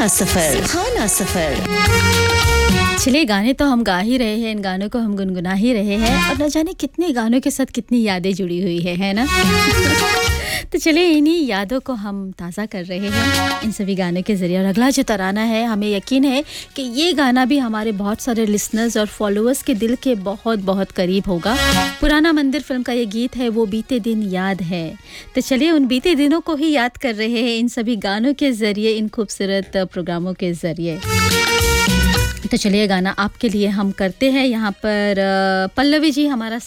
सुहाना सफर। चलिए गाने तो हम गा ही रहे हैं, इन गानों को हम गुनगुना ही रहे हैं और न जाने कितने गानों के साथ कितनी यादें जुड़ी हुई है ना। तो चलिए इन्हीं यादों को हम ताज़ा कर रहे हैं इन सभी गानों के ज़रिए। और अगला जो तराना है, हमें यकीन है कि ये गाना भी हमारे बहुत सारे लिसनर्स और फॉलोअर्स के दिल के बहुत बहुत करीब होगा। पुराना मंदिर फिल्म का ये गीत है, वो बीते दिन याद है। तो चलिए उन बीते दिनों को ही याद कर रहे हैं इन सभी गानों के ज़रिए, इन खूबसूरत प्रोग्रामों के ज़रिए। तो चलिए गाना आपके लिए हम करते हैं। यहाँ पर पल्लवी जी हमारा